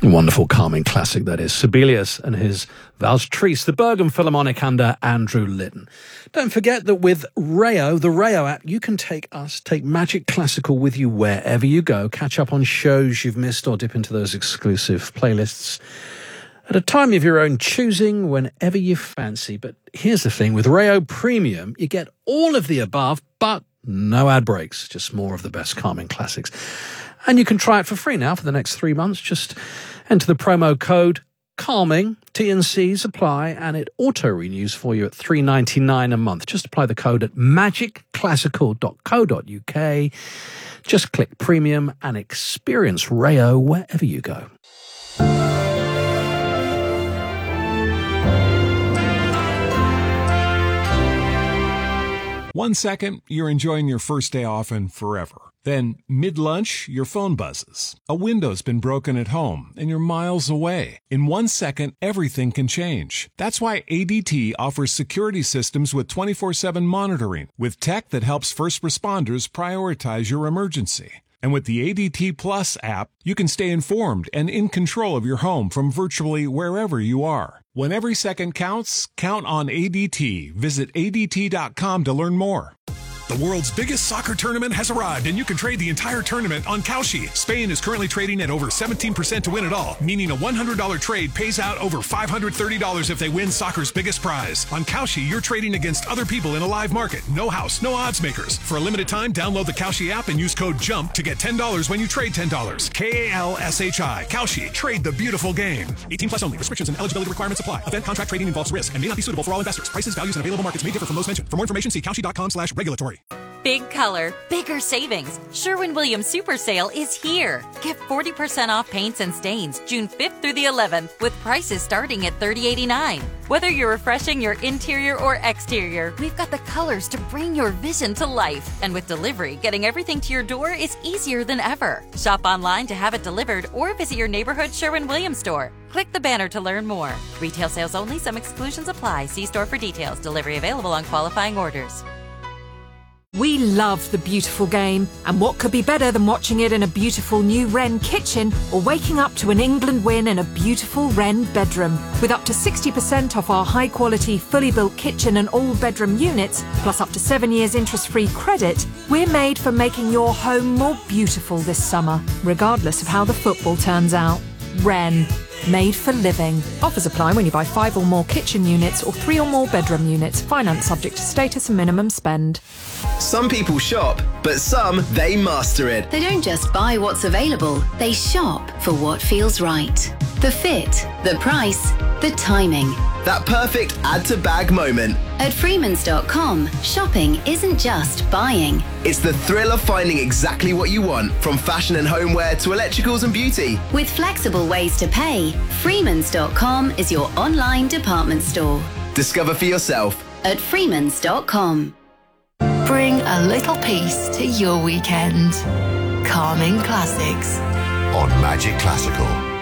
Wonderful calming classic, that is. Sibelius and his Valse Treese, the Bergen Philharmonic under Andrew Litton. Don't forget that with Rayo, the Rayo app, you can take Magic Classical with you wherever you go. Catch up on shows you've missed or dip into those exclusive playlists at a time of your own choosing, whenever you fancy. But here's the thing, with Rayo Premium, you get all of the above, but no ad breaks, just more of the best calming classics. And you can try it for free now for the next 3 months. Just enter the promo code CALMING, T&Cs apply, and it auto-renews for you at $3.99 a month. Just apply the code at magicclassical.co.uk. Just click Premium and experience Rayo wherever you go. 1 second, you're enjoying your first day off and forever. Then, mid-lunch, your phone buzzes. A window's been broken at home, and you're miles away. In 1 second, everything can change. That's why ADT offers security systems with 24/7 monitoring, with tech that helps first responders prioritize your emergency. And with the ADT Plus app, you can stay informed and in control of your home from virtually wherever you are. When every second counts, count on ADT. Visit ADT.com to learn more. The world's biggest soccer tournament has arrived, and you can trade the entire tournament on Kalshi. Spain is currently trading at over 17% to win it all, meaning a $100 trade pays out over $530 if they win soccer's biggest prize. On Kalshi, you're trading against other people in a live market. No house, no odds makers. For a limited time, download the Kalshi app and use code JUMP to get $10 when you trade $10. Kalshi. Kalshi. Trade the beautiful game. 18 plus only. Restrictions and eligibility requirements apply. Event contract trading involves risk and may not be suitable for all investors. Prices, values, and available markets may differ from those mentioned. For more information, see kalshi.com/regulatory. Big color, bigger savings. Sherwin-Williams Super Sale is here. Get 40% off paints and stains June 5th through the 11th with prices starting at $30.89. Whether you're refreshing your interior or exterior, we've got the colors to bring your vision to life. And with delivery, getting everything to your door is easier than ever. Shop online to have it delivered or visit your neighborhood Sherwin-Williams store. Click the banner to learn more. Retail sales only. Some exclusions apply. See store for details. Delivery available on qualifying orders. We love the beautiful game, and what could be better than watching it in a beautiful new Wren kitchen or waking up to an England win in a beautiful Wren bedroom. With up to 60% off our high-quality, fully built kitchen and all-bedroom units, plus up to 7 years interest-free credit, we're made for making your home more beautiful this summer, regardless of how the football turns out. Wren. Made for living. Offers apply when you buy 5 or more kitchen units or 3 or more bedroom units. Finance subject to status and minimum spend. Some people shop, but some, they master it. They don't just buy what's available, they shop for what feels right. The fit, the price, the timing. That perfect add-to-bag moment. At Freemans.com, shopping isn't just buying. It's the thrill of finding exactly what you want, from fashion and homeware to electricals and beauty. With flexible ways to pay, Freemans.com is your online department store. Discover for yourself at Freemans.com. Bring a little peace to your weekend. Calming classics on Magic Classical.